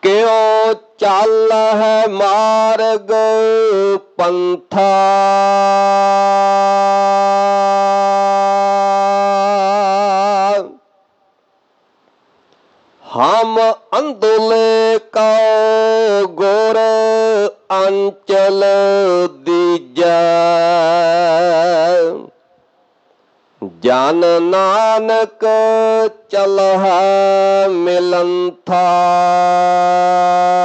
ਕਿਉ ਚੱਲ ਹੈ ਮਾਰਗ ਪੰਥਾ। ਹਮ ਅੰਦੋਲੇ ਕਉ ਗੁਰ ਅੰਚਲ ਦੀਜੈ। ਜਨ ਨਾਨਕ ਚਲਹਿ ਮਿਲੰਥਾ।